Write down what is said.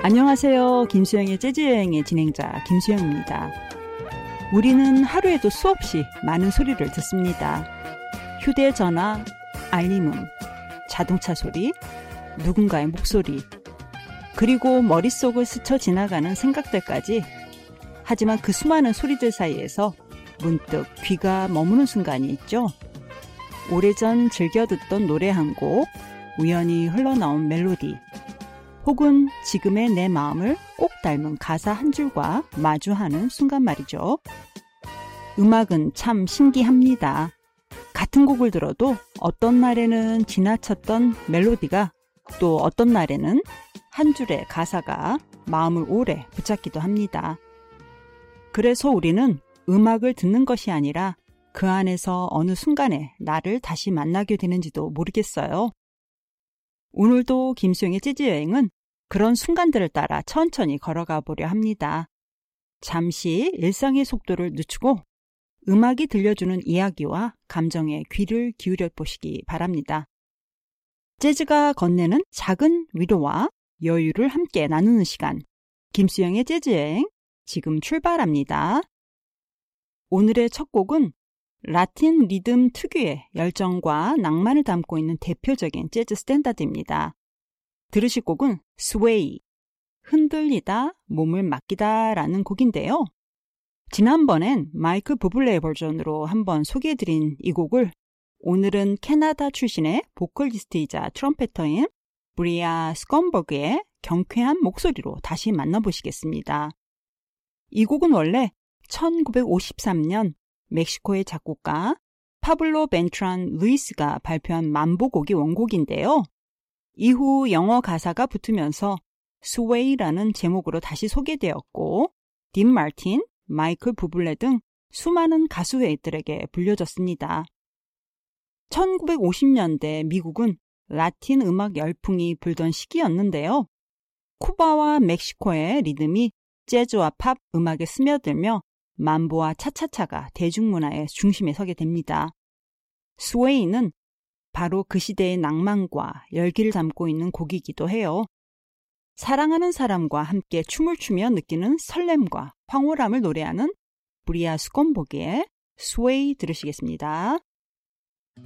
안녕하세요. 김수영의 재즈여행의 진행자 김수영입니다. 우리는 하루에도 수없이 많은 소리를 듣습니다. 휴대전화, 알림음, 자동차 소리, 누군가의 목소리, 그리고 머릿속을 스쳐 지나가는 생각들까지. 하지만 그 수많은 소리들 사이에서 문득 귀가 머무는 순간이 있죠. 오래전 즐겨 듣던 노래 한 곡, 우연히 흘러나온 멜로디, 혹은 지금의 내 마음을 꼭 닮은 가사 한 줄과 마주하는 순간 말이죠. 음악은 참 신기합니다. 같은 곡을 들어도 어떤 날에는 지나쳤던 멜로디가, 또 어떤 날에는 한 줄의 가사가 마음을 오래 붙잡기도 합니다. 그래서 우리는 음악을 듣는 것이 아니라 그 안에서 어느 순간에 나를 다시 만나게 되는지도 모르겠어요. 오늘도 김수영의 재즈여행은 그런 순간들을 따라 천천히 걸어가 보려 합니다. 잠시 일상의 속도를 늦추고 음악이 들려주는 이야기와 감정에 귀를 기울여 보시기 바랍니다. 재즈가 건네는 작은 위로와 여유를 함께 나누는 시간, 김수영의 재즈여행 지금 출발합니다. 오늘의 첫 곡은 라틴 리듬 특유의 열정과 낭만을 담고 있는 대표적인 재즈 스탠다드입니다. 들으실 곡은 스웨이, 흔들리다, 몸을 맡기다 라는 곡인데요. 지난번엔 마이클 부블레의 버전으로 한번 소개해드린 이 곡을 오늘은 캐나다 출신의 보컬리스트이자 트럼펫터인 브리아 스컴버그의 경쾌한 목소리로 다시 만나보시겠습니다. 이 곡은 원래 1953년 멕시코의 작곡가 파블로 벤트란 루이스가 발표한 만보곡이 원곡인데요. 이후 영어 가사가 붙으면서 스웨이라는 제목으로 다시 소개되었고 딘 마틴, 마이클 부블레 등 수많은 가수들에게 불려졌습니다. 1950년대 미국은 라틴 음악 열풍이 불던 시기였는데요. 쿠바와 멕시코의 리듬이 재즈와 팝 음악에 스며들며 만보와 차차차가 대중문화의 중심에 서게 됩니다. 스웨이는 바로 그 시대의 낭만과 열기를 담고 있는 곡이기도 해요. 사랑하는 사람과 함께 춤을 추며 느끼는 설렘과 황홀함을 노래하는 브리아 스콤버그의 스웨이 들으시겠습니다.